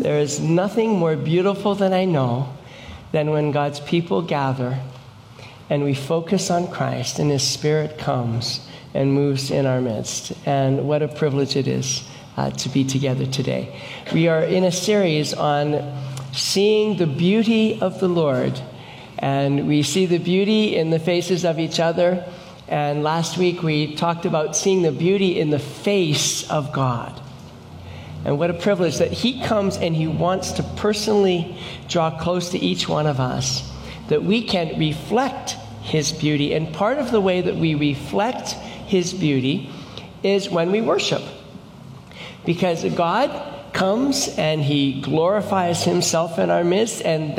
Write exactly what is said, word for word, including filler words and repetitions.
There is nothing more beautiful than I know than when God's people gather and we focus on Christ and His Spirit comes and moves in our midst. And what a privilege it is uh, to be together today. We are in a series on seeing the beauty of the Lord. And we see the beauty in the faces of each other. And last week we talked about seeing the beauty in the face of God. And what a privilege that He comes and He wants to personally draw close to each one of us, that we can reflect His beauty. And part of the way that we reflect His beauty is when we worship. Because God comes and He glorifies Himself in our midst, and